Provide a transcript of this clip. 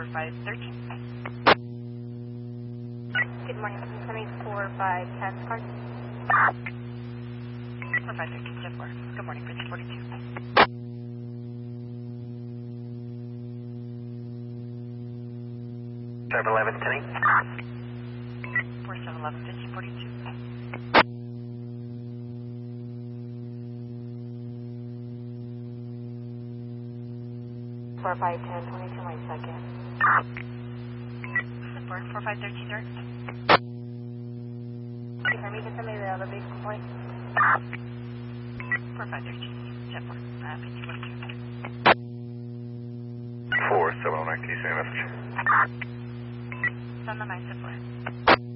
4513. Good morning, this is 784-510 card. 4513, Jeff 4. Good morning, Bridge 42. 711, 4711, Bridge 42. 4510, 22 my second. 4513, direct. Can you hear me? Get somebody to the other big point. 4513, Jeff 4. 5242. 4709, can you send a message? Send the 9 Jeff 4.